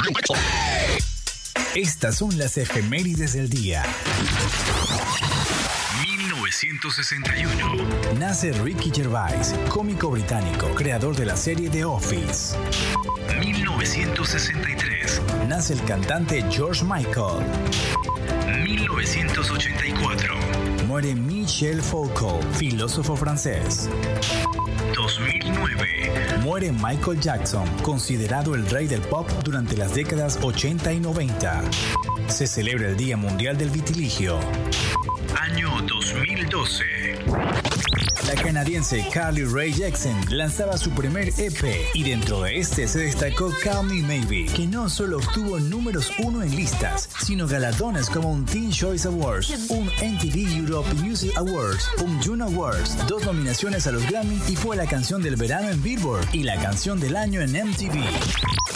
Estas son las efemérides del día. 1961. Nace Ricky Gervais, cómico británico, creador de la serie The Office. 1963. Nace el cantante George Michael. 1984. Muere Michel Foucault, filósofo francés. 2009. Muere Michael Jackson, considerado el rey del pop durante las décadas 80 y 90. Se celebra el Día Mundial del Vitiligio. Año 2012. La canadiense Carly Rae Jepsen lanzaba su primer EP y dentro de este se destacó Call Me Maybe, que no solo obtuvo números 1 en listas, sino galardones como un Teen Choice Awards, un MTV Europe Music Awards, un Juno Awards, 2 nominaciones a los Grammy y fue la canción del verano en Billboard y la canción del año en MTV.